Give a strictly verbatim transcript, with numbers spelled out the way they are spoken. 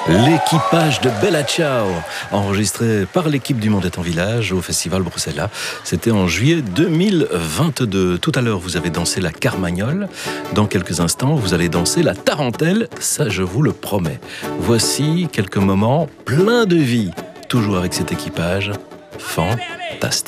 L'équipage de Bella Ciao, enregistré par l'équipe du Monde est en village au Festival Bruxella. C'était en juillet deux mille vingt-deux. Tout à l'heure, vous avez dansé la carmagnole. Dans quelques instants, vous allez danser la tarentelle. Ça, je vous le promets. Voici quelques moments pleins de vie. Toujours avec cet équipage fantastique.